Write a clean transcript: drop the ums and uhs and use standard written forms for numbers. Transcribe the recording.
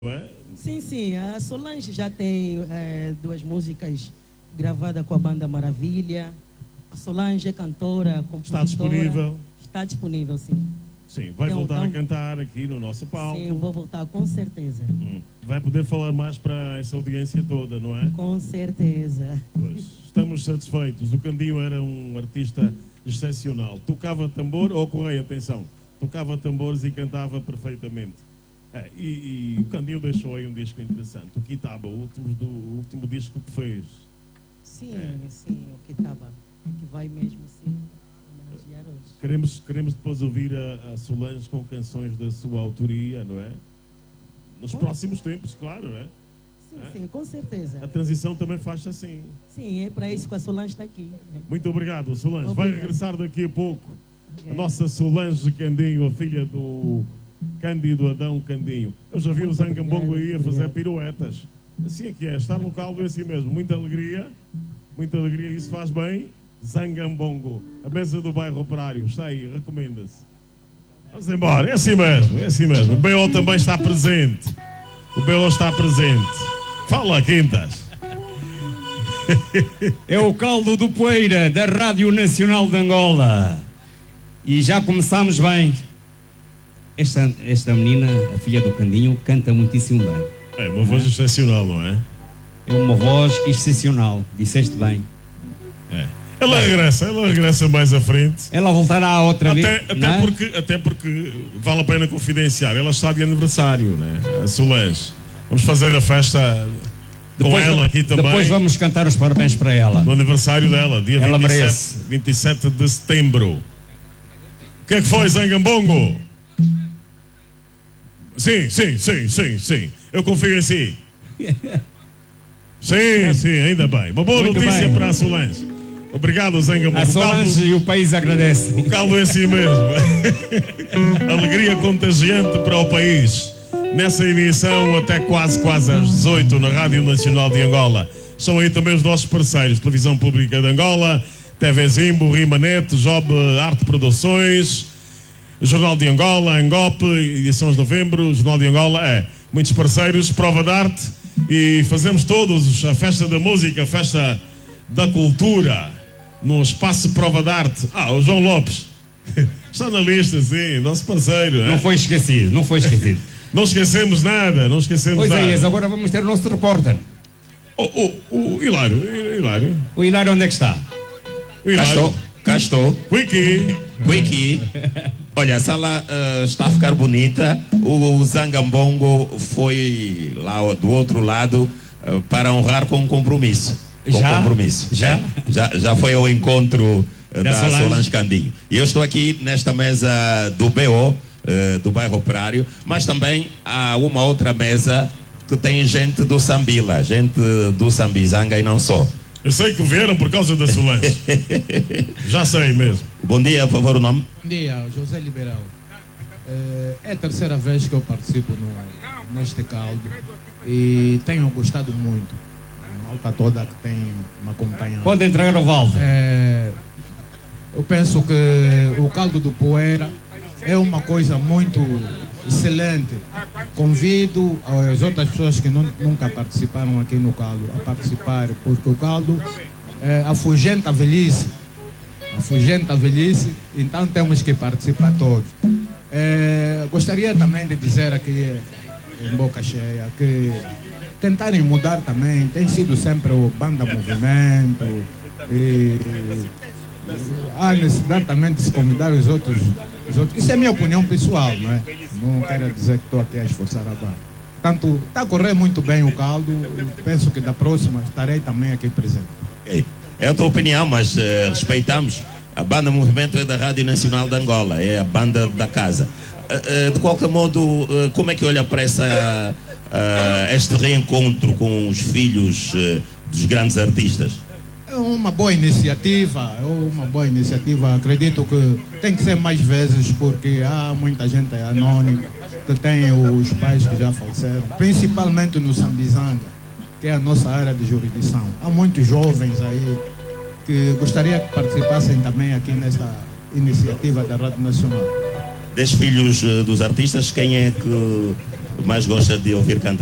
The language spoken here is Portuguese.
É? Sim, sim. A Solange já tem duas músicas gravadas com a banda Maravilha. A Solange é cantora, compositora. Está disponível? Está disponível, sim. Sim, vai voltar a cantar aqui no nosso palco. Sim, vou voltar, com certeza. Vai poder falar mais para essa audiência toda, não é? Com certeza. Pois, estamos satisfeitos. O Candinho era um artista excepcional. Tocava tambor, ou correia, atenção, tocava tambores e cantava perfeitamente. E o Candinho deixou aí um disco interessante. O Kitaba, o último disco que fez. Sim, sim, o Kitaba. Que vai mesmo, sim, homenagear hoje. Queremos depois ouvir a Solange com canções da sua autoria, não é? Nos próximos tempos, claro, não é? Sim, com certeza. A transição também faz assim. Sim, é para isso que a Solange está aqui. Muito obrigado, Solange. Obrigado. Vai regressar daqui a pouco a nossa Solange Candinho, a filha do Cândido Adão Candinho. Eu já vi o Zangambongo aí a fazer piruetas. Assim é que é, estar no caldo é assim mesmo. Muita alegria, isso faz bem. Zangambongo, a mesa do bairro Operário, está aí, recomenda-se. Vamos embora, é assim mesmo. O B.O. também está presente. Fala, Quintas. É o caldo do Poeira, da Rádio Nacional de Angola. E já começamos bem. Esta menina, a filha do Candinho, canta muitíssimo bem. É uma voz excepcional, não é? É uma voz excepcional, disseste bem. Ela regressa mais à frente. Ela voltará outra vez. Até porque vale a pena confidenciar. Ela está de aniversário, né? A Solange. Vamos fazer a festa com ela aqui também. Depois vamos cantar os parabéns para ela. No aniversário dela, dia ela 27 de setembro. O que é que foi, Zangambongo? Sim. Eu confio em si. Sim, ainda bem. Uma boa notícia para a Solange. Obrigado, Zangambongo. A Solange e o país agradece. O caldo é assim mesmo. Alegria contagiante para o país. Nessa emissão até quase às 18 na Rádio Nacional de Angola. São aí também os nossos parceiros. Televisão Pública de Angola, TV Zimbo, Rimanet, Job Arte Produções, Jornal de Angola, Angop, edições de novembro, Jornal de Angola, muitos parceiros, Prova de Arte, e fazemos todos a festa da música, a festa da cultura, no espaço Prova de Arte. O João Lopes está na lista, sim, nosso parceiro. Não foi esquecido. Não esquecemos nada, Pois é, agora vamos ter o nosso repórter. O Hilário. O Hilário onde é que está? Cá estou. Wiki. Olha, a sala está a ficar bonita. O Zangambongo foi lá do outro lado para honrar com compromisso. Já foi ao encontro da Solange Candinho. E eu estou aqui nesta mesa do B.O., do bairro Operário, mas também há uma outra mesa que tem gente do Sambila, gente do Sambizanga e não só. Eu sei que vieram por causa da Solange. Já sei mesmo. Bom dia, por favor, o nome? Bom dia, José Liberal. É a terceira vez que eu participo neste caldo e tenho gostado muito. A malta toda que tem me acompanhado. Pode entregar o Valdo. Eu penso que o caldo do Poeira é uma coisa muito excelente. Convido as outras pessoas que nunca participaram aqui no caldo a participar, porque o caldo afugenta a velhice. Então temos que participar todos. Gostaria também de dizer aqui em boca cheia que tentarem mudar também, tem sido sempre o banda movimento e há necessidade também de se convidar os outros. Isso é minha opinião pessoal, não é? Não quero dizer que estou aqui a esforçar a barra. Portanto, está a correr muito bem o caldo e penso que da próxima estarei também aqui presente. É a tua opinião, mas respeitamos. A banda Movimento é da Rádio Nacional de Angola, é a banda da casa. De qualquer modo, como é que olha para este reencontro com os filhos dos grandes artistas? É uma boa iniciativa, acredito que tem que ser mais vezes, porque há muita gente anônima que tem os pais que já faleceram, principalmente no Sambizanga, que é a nossa área de jurisdição. Há muitos jovens aí que gostaria que participassem também aqui nesta iniciativa da Rádio Nacional. Dos filhos dos artistas, quem é que mais gosta de ouvir cantar?